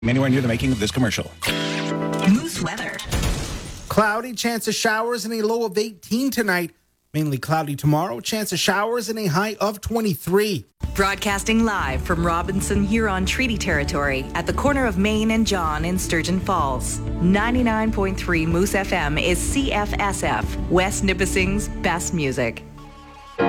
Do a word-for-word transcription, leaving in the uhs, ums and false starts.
Anywhere near the making of this commercial. Moose weather. Cloudy, chance of showers and a low of eighteen tonight. Mainly cloudy tomorrow, chance of showers and a high of twenty-three. Broadcasting live from Robinson Huron Treaty Territory at the corner of Main and John in Sturgeon Falls. ninety-nine point three Moose F M is C F S F, West Nipissing's best music.